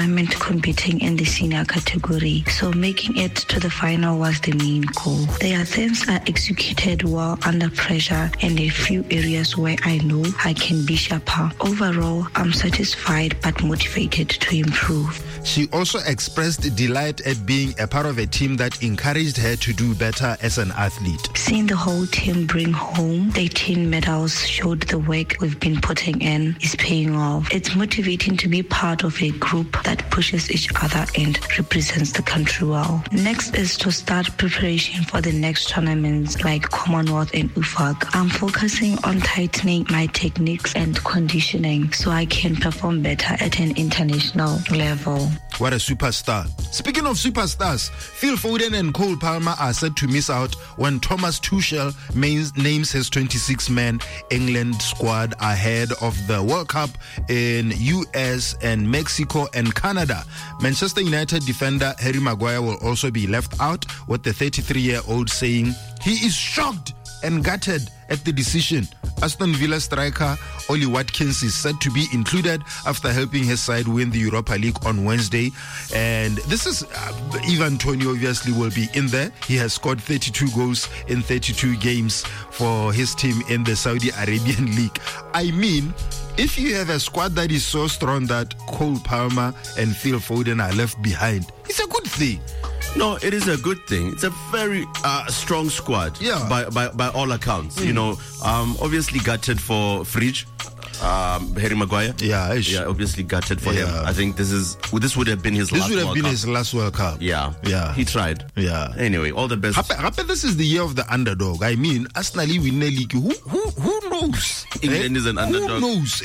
tournament competing in the senior category, so making it to the final was the main goal. The attempts are executed well under pressure and a few areas where I know I can be sharper. Overall, I'm satisfied but motivated to improve. She also expressed delight at being a part of a team that encouraged her to do better as an athlete. Seeing the whole team bring home 18 medals showed the work we've been putting in is paying off. It's motivating to be part of a group that pushes each other and represents the country well. Next is to start preparation for the next tournaments like Commonwealth and UFAC. I'm focusing on tightening my techniques and conditioning so I can perform better at an international level. What a superstar. Speaking of superstars, Phil Foden and Cole Palmer are set to miss out when Thomas Tuchel names his 26-man England squad ahead of the World Cup in US and Mexico and Canada. Manchester United defender Harry Maguire will also be left out, with the 33-year-old saying he is shocked and gutted at the decision. Aston Villa striker Ollie Watkins is said to be included after helping his side win the Europa League on Wednesday. And this is Ivan Toney obviously will be in there. He has scored 32 goals in 32 games for his team in the Saudi Arabian League. I mean, if you have a squad that is so strong that Cole Palmer and Phil Foden are left behind, it's a good thing. No, it is a good thing. It's a very strong squad, by all accounts. You know, obviously gutted for Fridge, Harry Maguire. Yeah, obviously gutted for him. I think this would have been his last World Cup. His last World Cup. Yeah. He tried. Yeah. Anyway, all the best. This is the year of the underdog. I mean, Arsenal win the league. Who knows? England is an underdog. Who knows?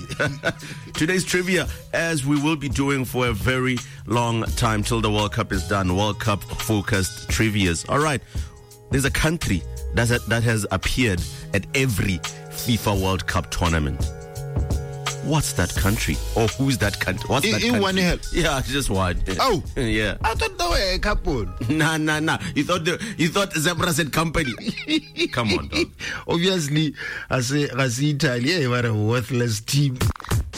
Today's trivia, as we will be doing for a very long time till the World Cup is done. World Cup focused trivias. All right. There's a country that has appeared at every FIFA World Cup tournament. What's that country? Or who's that country? What's that country? In one head. Yeah, just one. Oh. Yeah. I thought they were a couple. Nah. You thought Zebras and company. Come on, dog. Obviously, as Italy, what a worthless team. The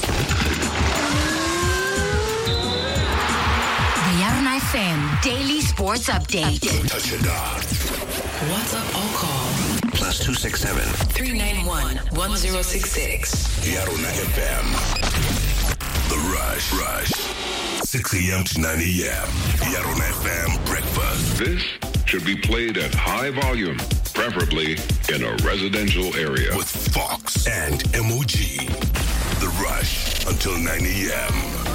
Yarn FM Daily Sports Update. Don't touch your dog. What's up? I'll call. +267 391 1066. Yarn FM. The Rush. 6 a.m. to 9 a.m. Yarn FM breakfast. This should be played at high volume, preferably in a residential area. With Fox and MOG. The Rush until 9 a.m.